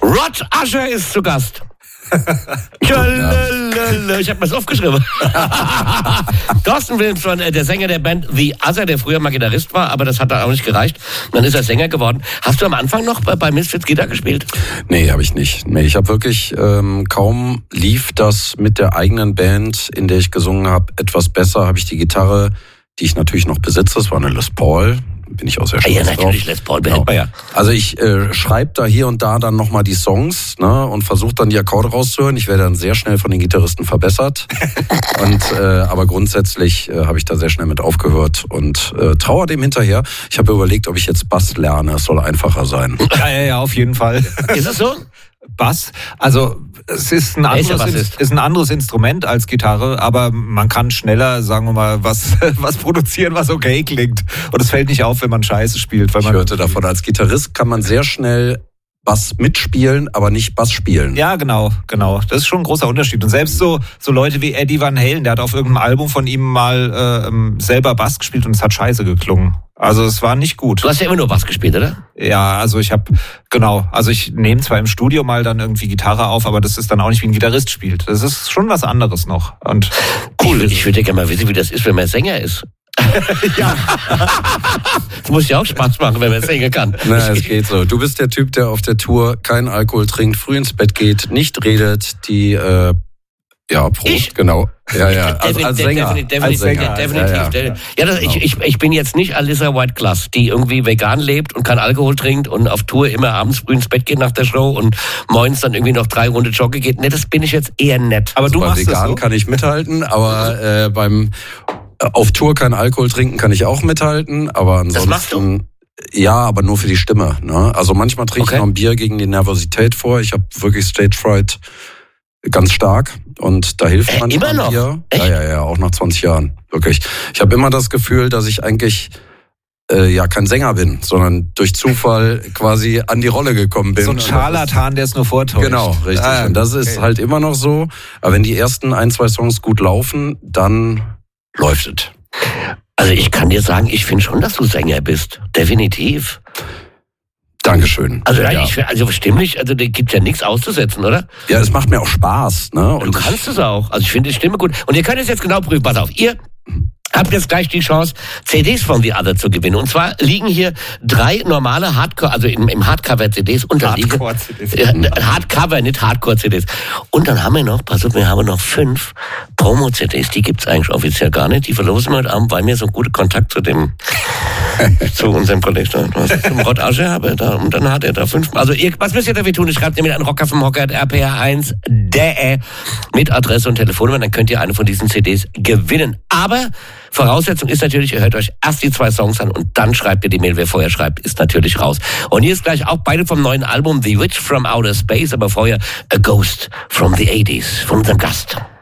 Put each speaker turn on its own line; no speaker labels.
Rod Asher ist zu Gast. Ich habe mir's aufgeschrieben. Thorsten Wilmsson, der Sänger der Band The Other, der früher mal Gitarrist war, aber das hat dann auch nicht gereicht. Dann ist er Sänger geworden. Hast du am Anfang noch bei Misfits Gitarre gespielt?
Nee, habe ich nicht. Nee, ich habe wirklich kaum lief das mit der eigenen Band, in der ich gesungen habe, etwas besser. Habe ich die Gitarre, die ich natürlich noch besitze, das war eine Les Paul. Bin ich auch sehr stolz drauf.
Ja, natürlich, Les Paul behält man ja.
Also ich schreibe da hier und da dann nochmal die Songs, ne, und versuche dann die Akkorde rauszuhören. Ich werde dann sehr schnell von den Gitarristen verbessert. Aber grundsätzlich habe ich da sehr schnell mit aufgehört und trauere dem hinterher. Ich habe überlegt, ob ich jetzt Bass lerne. Es soll einfacher sein.
Ja, auf jeden Fall.
Ist es so?
Bass, also es ist ein anderes Instrument als Gitarre, aber man kann schneller, sagen wir mal, was produzieren, was okay klingt. Und es fällt nicht auf, wenn man Scheiße spielt. Weil
ich hörte davon, als Gitarrist kann man sehr schnell Bass mitspielen, aber nicht Bass spielen.
Ja, genau. Das ist schon ein großer Unterschied. Und selbst so Leute wie Eddie Van Halen, der hat auf irgendeinem Album von ihm mal selber Bass gespielt und es hat scheiße geklungen. Also es war nicht gut.
Du hast ja immer nur Bass gespielt, oder?
Ja, also ich nehme zwar im Studio mal dann irgendwie Gitarre auf, aber das ist dann auch nicht wie ein Gitarrist spielt. Das ist schon was anderes noch. Und
cool. Ich würde gerne mal wissen, wie das ist, wenn man Sänger ist. Ja. Das muss ja auch Spaß machen, wenn man singen kann.
Na, es geht so. Du bist der Typ, der auf der Tour keinen Alkohol trinkt, früh ins Bett geht, nicht redet, Prost,
ich?
Genau. Ja. Als Sänger.
Definitiv. Ich bin jetzt nicht Alyssa White Glass, die irgendwie vegan lebt und kein Alkohol trinkt und auf Tour immer abends früh ins Bett geht nach der Show und morgens dann irgendwie noch 3 Runden joggen geht. Nee, das bin ich jetzt eher nett.
Aber du machst
vegan
das so?
Kann ich mithalten, aber beim auf Tour kein Alkohol trinken kann ich auch mithalten, aber ansonsten...
Das machst du?
Ja, aber nur für die Stimme. Ne? Also manchmal trinke ich noch ein Bier gegen die Nervosität vor. Ich habe wirklich Stage Fright ganz stark und da hilft manchmal
immer noch?
Bier.
Echt?
Ja, auch nach 20 Jahren. Wirklich. Ich habe immer das Gefühl, dass ich eigentlich kein Sänger bin, sondern durch Zufall quasi an die Rolle gekommen bin.
So ein Scharlatan, der es nur vortäuscht.
Genau, richtig. Und das ist halt immer noch so. Aber wenn die ersten 1-2 Songs gut laufen, dann läuft es.
Also ich kann dir sagen, ich finde schon, dass du Sänger bist. Definitiv.
Dankeschön.
Also stimmlich, da gibt ja nichts auszusetzen, oder?
Ja, es macht mir auch Spaß. Ne?
Und du kannst es auch. Also ich finde die Stimme gut. Und ihr könnt es jetzt genau prüfen. Pass auf, ihr habt jetzt gleich die Chance, CDs von The Other zu gewinnen. Und zwar liegen hier 3 normale Hardcore, also im Hardcover-CDs unterliegen. Hardcore-CDs. Hardcover, nicht Hardcore-CDs. Und dann haben wir noch, wir haben noch 5 Promo-CDs. Die gibt's eigentlich offiziell gar nicht. Die verlosen wir heute Abend, weil wir so einen guten Kontakt zu unserem Kollegen, zum Rod Asher habe. Und dann hat er da 5. Also was müsst ihr dafür tun? Schreibt ihr mit an Rocker vom Hocker rpr1.de mit Adresse und Telefonnummer. Dann könnt ihr eine von diesen CDs gewinnen. Aber Voraussetzung ist natürlich, ihr hört euch erst die 2 Songs an und dann schreibt ihr die Mail. Wer vorher schreibt, ist natürlich raus. Und hier ist gleich auch beide vom neuen Album The Witch from Outer Space, aber vorher A Ghost from the 80s von unserem Gast.